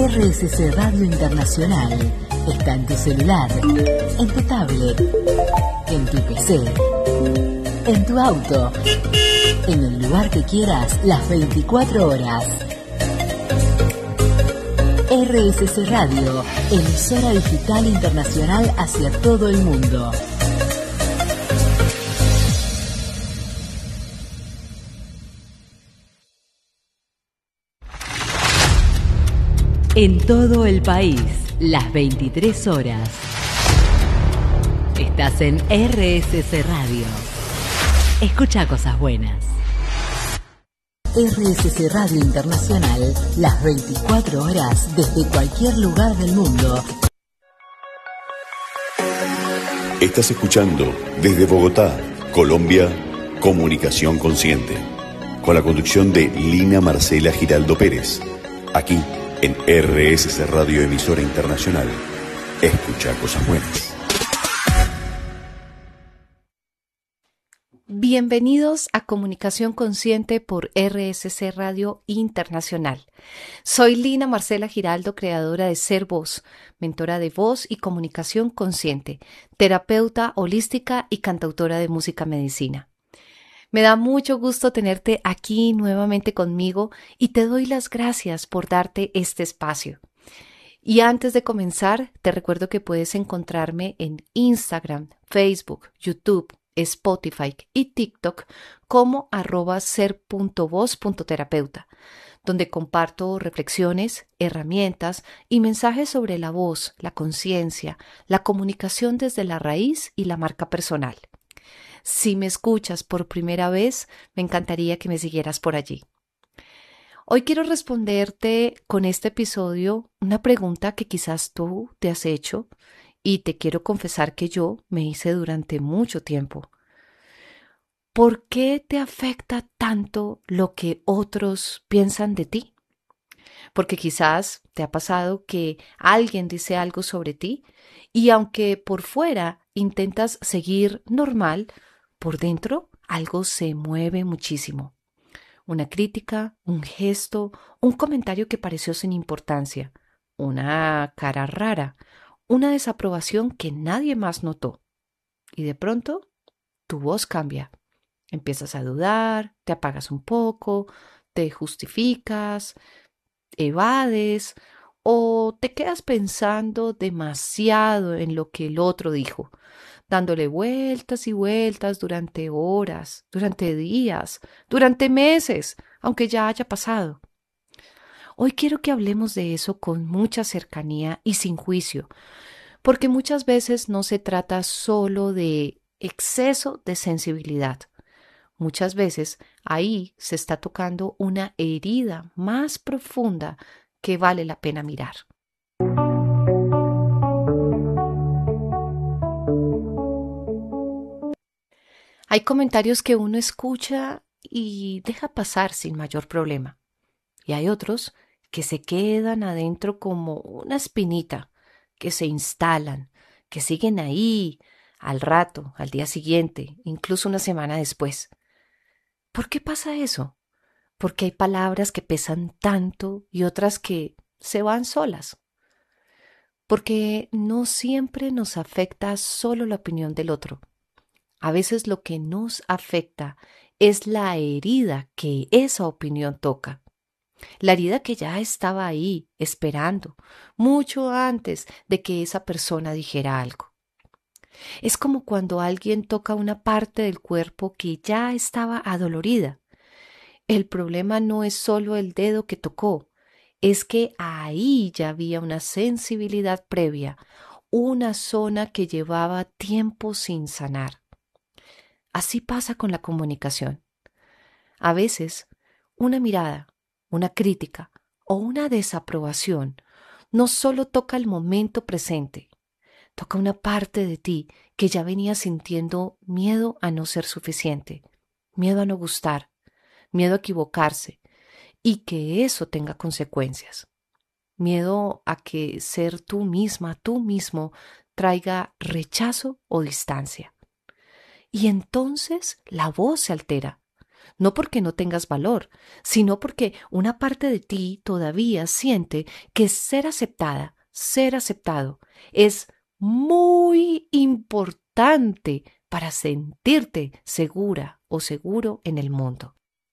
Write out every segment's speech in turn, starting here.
RSC Radio Internacional está en tu celular, en tu tablet, en tu PC, en tu auto, en el lugar que quieras, las 24 horas. RSC Radio, emisora digital internacional hacia todo el mundo. En todo el país, las 23 horas. Estás en RSC Radio. Escucha cosas buenas. RSC Radio Internacional, las 24 horas desde cualquier lugar del mundo. Estás escuchando desde Bogotá, Colombia, Comunicación Consciente, con la conducción de Lina Marcela Giraldo Pérez, aquí en RSC Radio, emisora internacional. Escucha cosas buenas. Bienvenidos a Comunicación Consciente por RSC Radio Internacional. Soy Lina Marcela Giraldo, creadora de Ser Voz, mentora de voz y comunicación consciente, terapeuta holística y cantautora de música medicina. Me da mucho gusto tenerte aquí nuevamente conmigo y te doy las gracias por darte este espacio. Y antes de comenzar, te recuerdo que puedes encontrarme en Instagram, Facebook, YouTube, Spotify y TikTok como @ser.voz.terapeuta, donde comparto reflexiones, herramientas y mensajes sobre la voz, la conciencia, la comunicación desde la raíz y la marca personal. Si me escuchas por primera vez, me encantaría que me siguieras por allí. Hoy quiero responderte con este episodio una pregunta que quizás tú te has hecho y te quiero confesar que yo me hice durante mucho tiempo. ¿Por qué te afecta tanto lo que otros piensan de ti? Porque quizás te ha pasado que alguien dice algo sobre ti y aunque por fuera intentas seguir normal, por dentro algo se mueve muchísimo. Una crítica, un gesto, un comentario que pareció sin importancia, una cara rara, una desaprobación que nadie más notó. Y de pronto, tu voz cambia. Empiezas a dudar, te apagas un poco, te justificas, evades o te quedas pensando demasiado en lo que el otro dijo, dándole vueltas y vueltas durante horas, durante días, durante meses, aunque ya haya pasado. Hoy quiero que hablemos de eso con mucha cercanía y sin juicio, porque muchas veces no se trata solo de exceso de sensibilidad. Muchas veces ahí se está tocando una herida más profunda que vale la pena mirar. Hay comentarios que uno escucha y deja pasar sin mayor problema. Y hay otros que se quedan adentro como una espinita, que se instalan, que siguen ahí al rato, al día siguiente, incluso una semana después. ¿Por qué pasa eso? Porque hay palabras que pesan tanto y otras que se van solas. Porque no siempre nos afecta solo la opinión del otro. A veces lo que nos afecta es la herida que esa opinión toca. La herida que ya estaba ahí, esperando, mucho antes de que esa persona dijera algo. Es como cuando alguien toca una parte del cuerpo que ya estaba adolorida. El problema no es solo el dedo que tocó, es que ahí ya había una sensibilidad previa, una zona que llevaba tiempo sin sanar. Así pasa con la comunicación. A veces, una mirada, una crítica o una desaprobación no solo toca el momento presente, toca una parte de ti que ya venía sintiendo miedo a no ser suficiente, miedo a no gustar, miedo a equivocarse y que eso tenga consecuencias. Miedo a que ser tú misma, tú mismo, traiga rechazo o distancia. Y entonces la voz se altera. no porque no tengas valor, sino porque una parte de ti todavía siente que ser aceptado, es muy importante para sentirte segura o seguro en el mundo.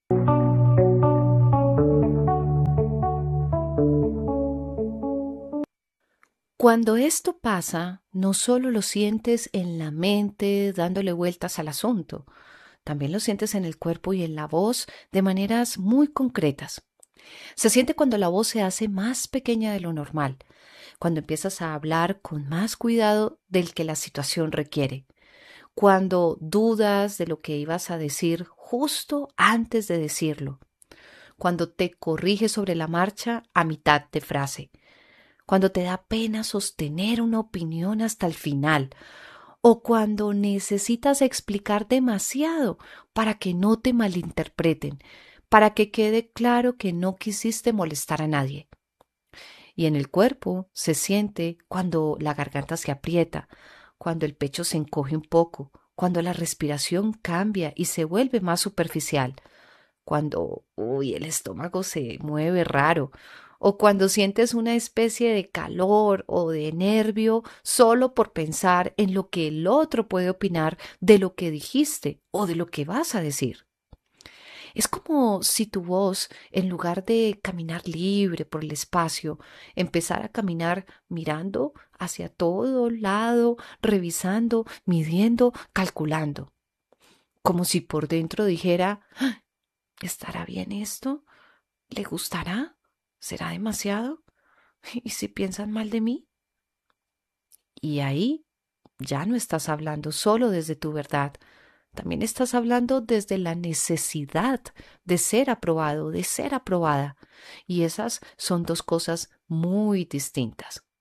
Cuando esto pasa, no solo lo sientes en la mente dándole vueltas al asunto, también lo sientes en el cuerpo y en la voz de maneras muy concretas. Se siente cuando la voz se hace más pequeña de lo normal, cuando empiezas a hablar con más cuidado del que la situación requiere, cuando dudas de lo que ibas a decir justo antes de decirlo, cuando te corriges sobre la marcha a mitad de frase, cuando te da pena sostener una opinión hasta el final, o cuando necesitas explicar demasiado para que no te malinterpreten, para que quede claro que no quisiste molestar a nadie. Y en el cuerpo se siente cuando la garganta se aprieta, cuando el pecho se encoge un poco, cuando la respiración cambia y se vuelve más superficial, cuando el estómago se mueve raro, o cuando sientes una especie de calor o de nervio solo por pensar en lo que el otro puede opinar de lo que dijiste o de lo que vas a decir. Es como si tu voz, en lugar de caminar libre por el espacio, empezara a caminar mirando hacia todo lado, revisando, midiendo, calculando. Como si por dentro dijera: ¿estará bien esto? ¿Le gustará? ¿Será demasiado? ¿Y si piensan mal de mí? Y ahí ya no estás hablando solo desde tu verdad, también estás hablando desde la necesidad de ser aprobado, de ser aprobada. Y esas son dos cosas muy distintas.